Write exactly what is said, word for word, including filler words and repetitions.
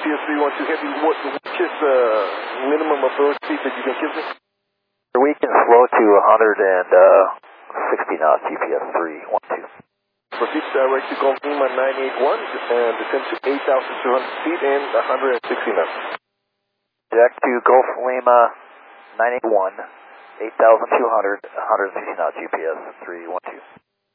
S three one two Heavy, what, which is the minimum approach speed that you can give me? We can slow to one hundred sixty knots, G P S three one two. Proceed direct to Gulf Lima nine eight one and descend to eight thousand two hundred feet and one hundred sixty knots. Direct to Gulf Lima nine eight one, eight thousand two hundred, one hundred sixty knots, G P S three one two.